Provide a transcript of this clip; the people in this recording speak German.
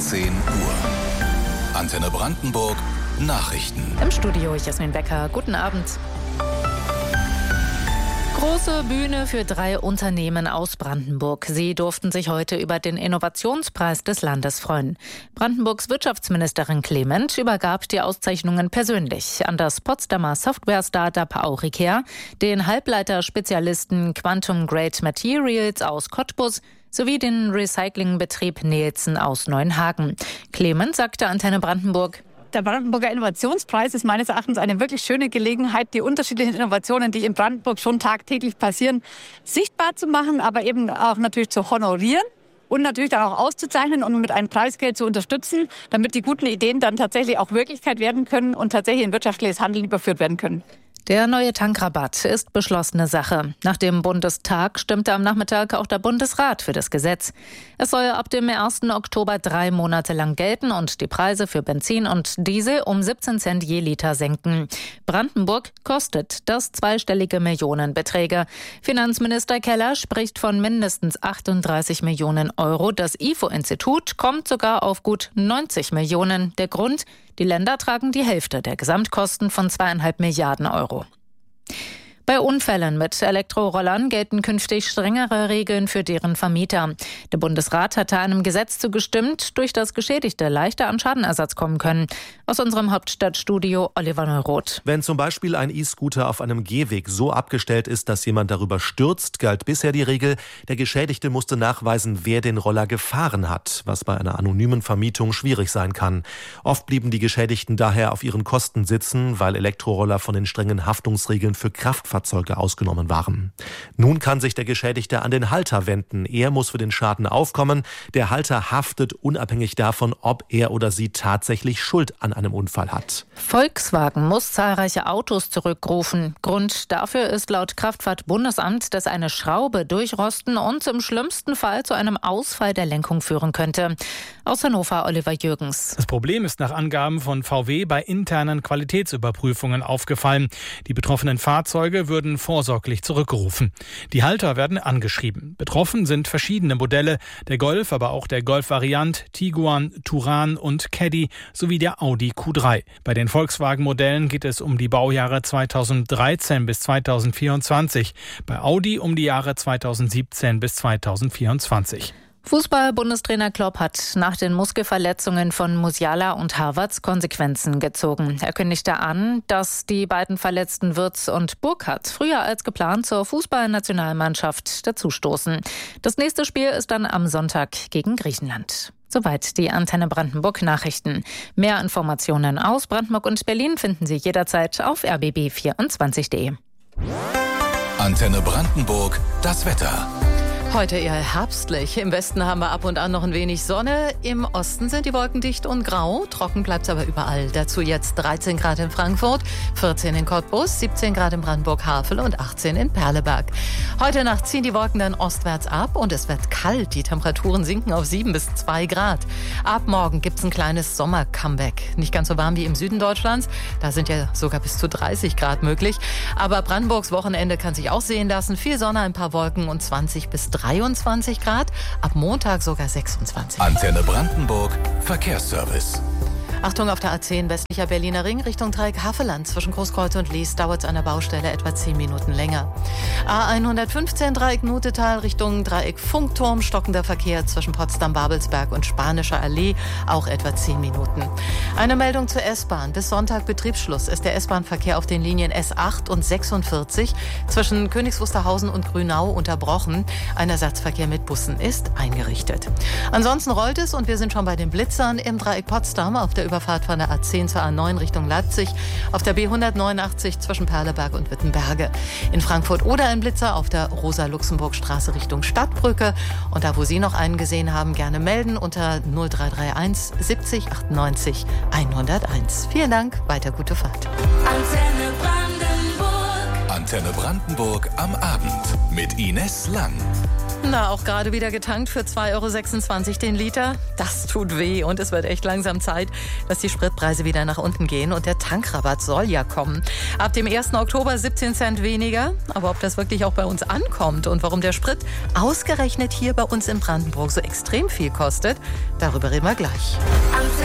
10 Uhr. Antenne Brandenburg Nachrichten. Im Studio Jasmin Becker. Guten Abend. Große Bühne für 3 Unternehmen aus Brandenburg. Sie durften sich heute über den Innovationspreis des Landes freuen. Brandenburgs Wirtschaftsministerin Clement übergab die Auszeichnungen persönlich an das Potsdamer Software-Startup Auricare, den Halbleiterspezialisten Quantum Grade Materials aus Cottbus sowie den Recyclingbetrieb Nielsen aus Neuenhagen. Clement sagte Antenne Brandenburg: Der Brandenburger Innovationspreis ist meines Erachtens eine wirklich schöne Gelegenheit, die unterschiedlichen Innovationen, die in Brandenburg schon tagtäglich passieren, sichtbar zu machen, aber eben auch natürlich zu honorieren und natürlich dann auch auszuzeichnen und mit einem Preisgeld zu unterstützen, damit die guten Ideen dann tatsächlich auch Wirklichkeit werden können und tatsächlich in wirtschaftliches Handeln überführt werden können. Der neue Tankrabatt ist beschlossene Sache. Nach dem Bundestag stimmte am Nachmittag auch der Bundesrat für das Gesetz. Es soll ab dem 1. Oktober 3 Monate lang gelten und die Preise für Benzin und Diesel um 17 Cent je Liter senken. Brandenburg kostet das zweistellige Millionenbeträge. Finanzminister Keller spricht von mindestens 38 Millionen Euro. Das IFO-Institut kommt sogar auf gut 90 Millionen. Der Grund: die Länder tragen die Hälfte der Gesamtkosten von 2,5 Milliarden Euro. Bei Unfällen mit Elektrorollern gelten künftig strengere Regeln für deren Vermieter. Der Bundesrat hatte einem Gesetz zugestimmt, durch das Geschädigte leichter an Schadenersatz kommen können. Aus unserem Hauptstadtstudio Oliver Neuroth. Wenn zum Beispiel ein E-Scooter auf einem Gehweg so abgestellt ist, dass jemand darüber stürzt, galt bisher die Regel, der Geschädigte musste nachweisen, wer den Roller gefahren hat, was bei einer anonymen Vermietung schwierig sein kann. Oft blieben die Geschädigten daher auf ihren Kosten sitzen, weil Elektroroller von den strengen Haftungsregeln für Kraftfahrzeuge ausgenommen waren. Nun kann sich der Geschädigte an den Halter wenden. Er muss für den Schaden aufkommen. Der Halter haftet unabhängig davon, ob er oder sie tatsächlich Schuld an einem Unfall hat. Volkswagen muss zahlreiche Autos zurückrufen. Grund dafür ist laut Kraftfahrtbundesamt, dass eine Schraube durchrosten und im schlimmsten Fall zu einem Ausfall der Lenkung führen könnte. Aus Hannover Oliver Jürgens. Das Problem ist nach Angaben von VW bei internen Qualitätsüberprüfungen aufgefallen. Die betroffenen Fahrzeuge würden vorsorglich zurückgerufen. Die Halter werden angeschrieben. Betroffen sind verschiedene Modelle, der Golf, aber auch der Golf-Variant, Tiguan, Touran und Caddy sowie der Audi Q3. Bei den Volkswagen-Modellen geht es um die Baujahre 2013 bis 2024, bei Audi um die Jahre 2017 bis 2024. Fußball-Bundestrainer Klopp hat nach den Muskelverletzungen von Musiala und Havertz Konsequenzen gezogen. Er kündigte an, dass die beiden verletzten Wirtz und Burkhardt früher als geplant zur Fußballnationalmannschaft dazustoßen. Das nächste Spiel ist dann am Sonntag gegen Griechenland. Soweit die Antenne Brandenburg Nachrichten. Mehr Informationen aus Brandenburg und Berlin finden Sie jederzeit auf rbb24.de. Antenne Brandenburg, das Wetter. Heute eher herbstlich. Im Westen haben wir ab und an noch ein wenig Sonne. Im Osten sind die Wolken dicht und grau. Trocken bleibt es aber überall. Dazu jetzt 13 Grad in Frankfurt, 14 in Cottbus, 17 Grad in Brandenburg-Havel und 18 in Perleberg. Heute Nacht ziehen die Wolken dann ostwärts ab und es wird kalt. Die Temperaturen sinken auf 7 bis 2 Grad. Ab morgen gibt es ein kleines Sommer-Comeback. Nicht ganz so warm wie im Süden Deutschlands. Da sind ja sogar bis zu 30 Grad möglich. Aber Brandenburgs Wochenende kann sich auch sehen lassen. Viel Sonne, ein paar Wolken und 20 bis 23 Grad, ab Montag sogar 26. Antenne Brandenburg, Verkehrsservice. Achtung, auf der A10 westlicher Berliner Ring Richtung Dreieck Havelland. Zwischen Großkreuz und Lies dauert es an der Baustelle etwa 10 Minuten länger. A115 Dreieck Nutetal Richtung Dreieck Funkturm. Stockender Verkehr zwischen Potsdam-Babelsberg und Spanischer Allee. Auch etwa 10 Minuten. Eine Meldung zur S-Bahn. Bis Sonntag Betriebsschluss ist der S-Bahn-Verkehr auf den Linien S8 und 46 zwischen Königs Wusterhausen und Grünau unterbrochen. Ein Ersatzverkehr mit Bussen ist eingerichtet. Ansonsten rollt es und wir sind schon bei den Blitzern im Dreieck Potsdam auf der Überfahrt von der A10 zur A9 Richtung Leipzig, auf der B189 zwischen Perleberg und Wittenberge. In Frankfurt oder ein Blitzer auf der Rosa-Luxemburg-Straße Richtung Stadtbrücke. Und da, wo Sie noch einen gesehen haben, gerne melden unter 0331 70 98 101. Vielen Dank, weiter gute Fahrt. Antenne Brandenburg. Antenne Brandenburg am Abend mit Ines Lang. Na, auch gerade wieder getankt für 2,26 € den Liter. Das tut weh und es wird echt langsam Zeit, dass die Spritpreise wieder nach unten gehen. Und der Tankrabatt soll ja kommen. Ab dem 1. Oktober 17 Cent weniger. Aber ob das wirklich auch bei uns ankommt und warum der Sprit ausgerechnet hier bei uns in Brandenburg so extrem viel kostet, darüber reden wir gleich.